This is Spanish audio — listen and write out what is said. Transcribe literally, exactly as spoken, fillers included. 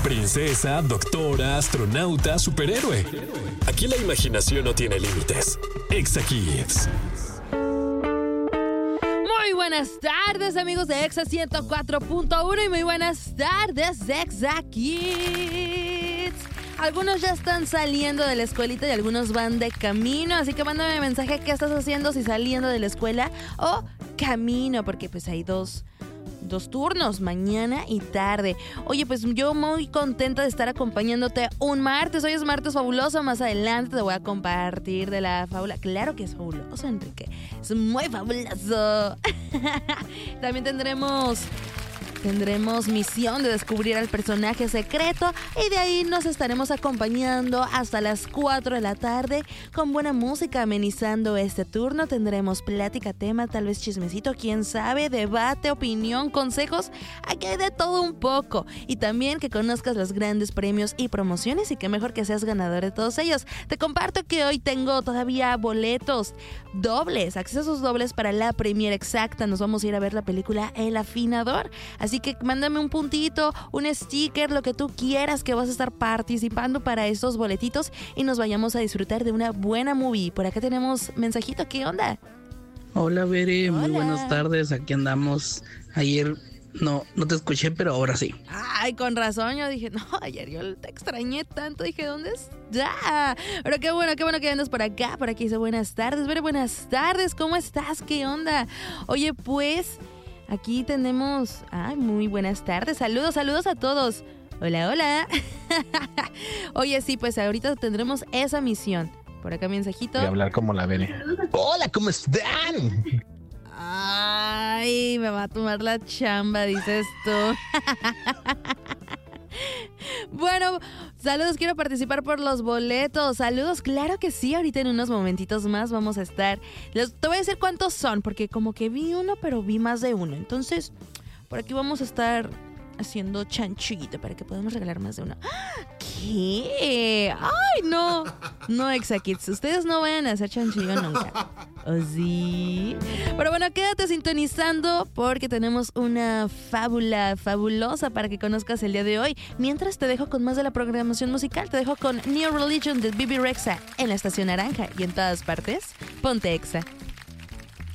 Princesa, doctora, astronauta, superhéroe. Aquí la imaginación no tiene límites. Exa Kids. Muy buenas tardes, amigos de Exa ciento cuatro punto uno y muy buenas tardes, Exa Kids. Algunos ya están saliendo de la escuelita y algunos van de camino, así que mándame mensaje qué estás haciendo, si saliendo de la escuela o camino, porque pues hay dos... Dos turnos, mañana y tarde. Oye, pues yo muy contenta de estar acompañándote un martes. Hoy es martes fabuloso. Más adelante te voy a compartir de la fábula. Claro que es fabuloso, Enrique. Es muy fabuloso. También tendremos... Tendremos misión de descubrir al personaje secreto y de ahí nos estaremos acompañando hasta las cuatro de la tarde con buena música amenizando este turno. Tendremos plática, tema, tal vez chismecito, quién sabe, debate, opinión, consejos. Aquí hay de todo un poco. Y también que conozcas los grandes premios y promociones y que mejor que seas ganador de todos ellos. Te comparto que hoy tengo todavía boletos dobles, accesos dobles para la premiere exacta. Nos vamos a ir a ver la película El Afinador. Así que mándame un puntito, un sticker, lo que tú quieras, que vas a estar participando para estos boletitos y nos vayamos a disfrutar de una buena movie. Por acá tenemos mensajito, ¿qué onda? Hola, Bere, Hola. muy buenas tardes, aquí andamos. Ayer no, no te escuché, pero ahora sí. Ay, con razón, yo dije, no, ayer yo te extrañé tanto, dije, ¿dónde está? Pero qué bueno, qué bueno que andas por acá, por aquí dice buenas tardes, Bere, buenas tardes, ¿cómo estás? ¿Qué onda? Oye, pues... Aquí tenemos... Ay, muy buenas tardes. Saludos, saludos a todos. Hola, hola. Oye, sí, pues ahorita tendremos esa misión. Por acá mensajito. Voy a hablar como la Bere. Hola, ¿cómo están? Ay, me va a tomar la chamba, dices tú. Bueno, saludos, quiero participar por los boletos. Saludos, claro que sí, ahorita en unos momentitos más vamos a estar. Les, te voy a decir cuántos son, porque como que vi uno, pero vi más de uno. Entonces, por aquí vamos a estar haciendo chanchito para que podamos regalar más de uno. ¿Qué? ¡Ay, no! No, Exa Kids, ustedes no vayan a hacer chanchillo nunca. ¿O sí? Pero bueno, quédate sintonizando porque tenemos una fábula fabulosa para que conozcas el día de hoy. Mientras te dejo con más de la programación musical, te dejo con New Religion de B B Rexha en la Estación Naranja y en todas partes. Ponte Exa.